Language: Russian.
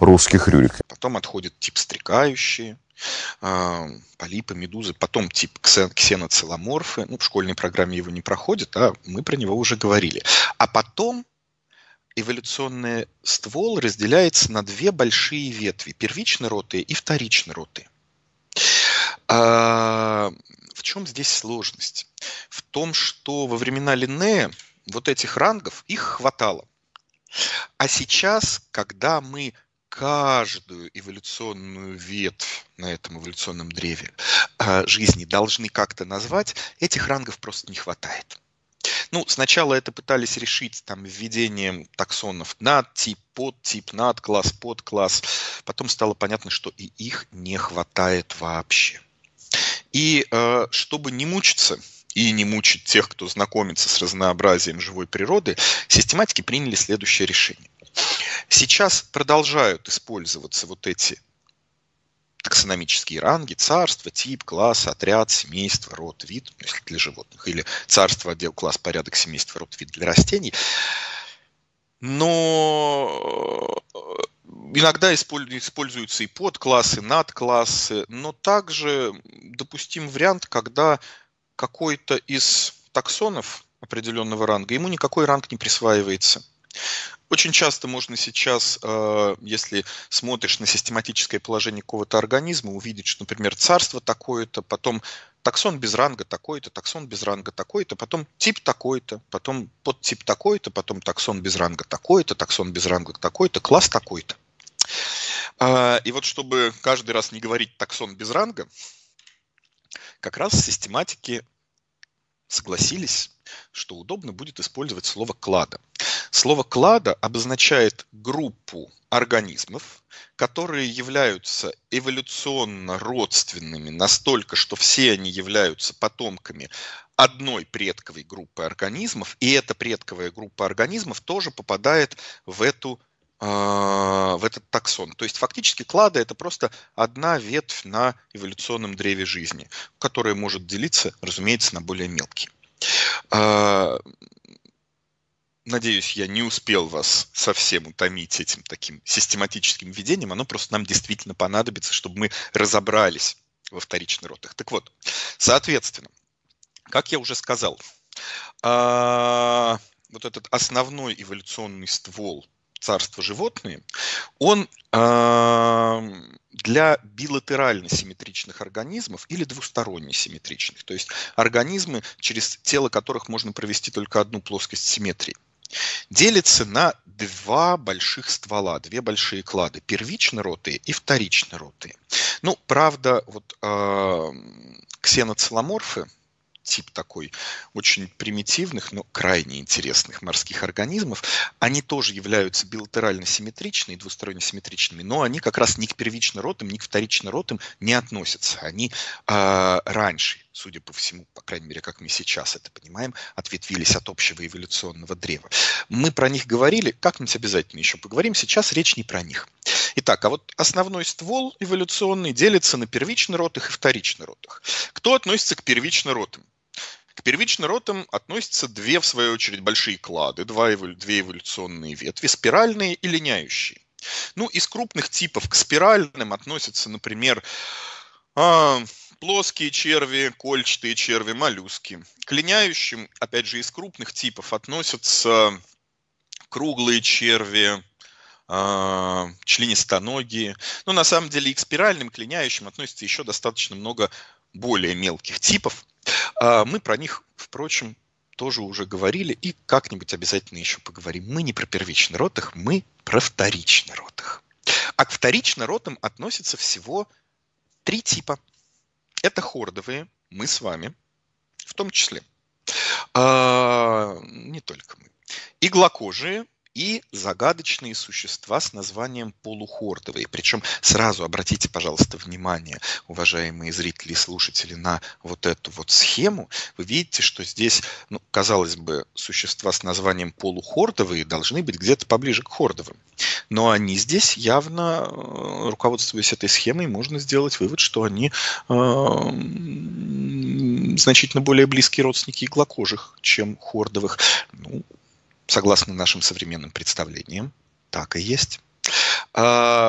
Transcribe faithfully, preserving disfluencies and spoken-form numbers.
русских рюрик. Потом отходит тип стрекающие, полипы, медузы, потом тип ксеноцеломорфы. Ну, в школьной программе его не проходит, а мы про него уже говорили. А потом эволюционный ствол разделяется на две большие ветви: первично-ротые и вторично-ротые. А в чем здесь сложность? В том, что во времена Линнея вот этих рангов их хватало. А сейчас, когда мы каждую эволюционную ветвь на этом эволюционном древе жизни должны как-то назвать, этих рангов просто не хватает. Ну, сначала это пытались решить там введением таксонов надтип, подтип, надкласс, подкласс. Потом стало понятно, что и их не хватает вообще. И э, чтобы не мучиться и не мучить тех, кто знакомится с разнообразием живой природы, систематики приняли следующее решение. Сейчас продолжают использоваться вот эти таксономические ранги: царство, тип, класс, отряд, семейство, род, вид, если для животных, или царство, отдел, класс, порядок, семейство, род, вид для растений. Но иногда используются и подклассы, надклассы, но также допустим вариант, когда какой-то из таксонов определенного ранга, ему никакой ранг не присваивается. Очень часто можно сейчас, если смотришь на систематическое положение какого-то организма, увидеть, что, например, царство такое-то, потом таксон без ранга такой-то, таксон без ранга такой-то, потом тип такой-то, потом подтип такой-то, потом таксон без ранга такой-то, таксон без ранга такой-то, класс такой-то. И вот чтобы каждый раз не говорить таксон без ранга, как раз систематики согласились, что удобно будет использовать слово «клада». Слово «клада» обозначает группу организмов, которые являются эволюционно родственными настолько, что все они являются потомками одной предковой группы организмов, и эта предковая группа организмов тоже попадает в эту в этот таксон. То есть фактически клада — это просто одна ветвь на эволюционном древе жизни, которая может делиться, разумеется, на более мелкие. Надеюсь, я не успел вас совсем утомить этим таким систематическим введением. Оно просто нам действительно понадобится, чтобы мы разобрались во вторично-ротых. Так вот, соответственно, как я уже сказал, вот этот основной эволюционный ствол царства животные, он для билатерально симметричных организмов или двусторонне симметричных, то есть организмы, через тело которых можно провести только одну плоскость симметрии, делится на два больших ствола, две большие клады: первично-ротые и вторично-ротые. Ну, правда, вот э, ксеноцеломорфы, тип такой очень примитивных, но крайне интересных морских организмов, они тоже являются билатерально симметричными, двусторонне симметричными, но они как раз ни к первично-ротым, ни к вторично-ротым не относятся. Они э, раньше, судя по всему, по крайней мере, как мы сейчас это понимаем, ответвились от общего эволюционного древа. Мы про них говорили, как-нибудь обязательно еще поговорим, сейчас речь не про них. Итак, а вот основной ствол эволюционный делится на первично-ротых и вторично-ротых. Кто относится к первично-ротым? К первично-ротым относятся две, в свою очередь, большие клады, два, две эволюционные ветви: спиральные и линяющие. Ну, из крупных типов к спиральным относятся, например, плоские черви, кольчатые черви, моллюски. К линяющим, опять же, из крупных типов относятся круглые черви, членистоногие. Но на самом деле и к спиральным, к линяющим относится еще достаточно много более мелких типов. Мы про них, впрочем, тоже уже говорили и как-нибудь обязательно еще поговорим. Мы не про первично-ротых, мы про вторично-ротых. А к вторично-ротым относятся всего три типа. Это хордовые, мы с вами, в том числе. А, не только мы. Иглокожие и загадочные существа с названием полухордовые. Причем сразу обратите, пожалуйста, внимание, уважаемые зрители и слушатели, на вот эту вот схему. Вы видите, что здесь, ну, казалось бы, существа с названием полухордовые должны быть где-то поближе к хордовым. Но они здесь явно, руководствуясь этой схемой, можно сделать вывод, что они э, значительно более близкие родственники иглокожих, чем хордовых. Ну, согласно нашим современным представлениям, так и есть.